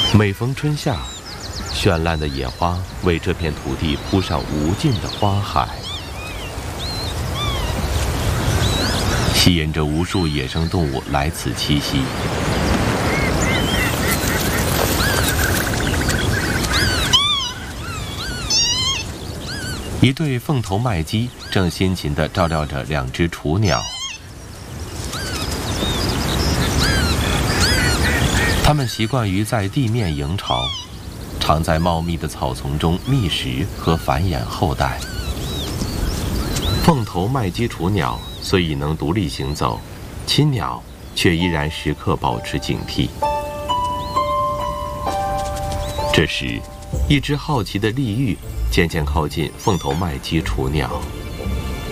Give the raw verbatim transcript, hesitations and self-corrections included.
每逢春夏，绚烂的野花为这片土地铺上无尽的花海，吸引着无数野生动物来此栖息。一对凤头麦鸡正辛勤地照料着两只雏鸟，它们习惯于在地面营巢，常在茂密的草丛中觅食和繁衍后代。凤头麦鸡雏鸟虽已能独立行走，亲鸟却依然时刻保持警惕。这时，一只好奇的丽玉渐渐靠近凤头麦鸡雏鸟。